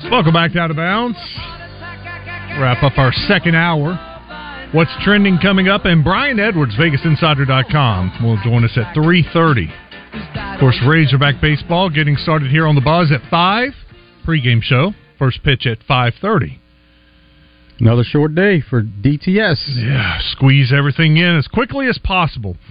Welcome back to Out of Bounds. Wrap up our second hour. What's trending coming up? And Brian Edwards, VegasInsider.com, will join us at 3:30. Of course, Razorback baseball getting started here on the Buzz at 5. Pre-game show. First pitch at 5:30. Another short day for DTS. Yeah, squeeze everything in as quickly as possible.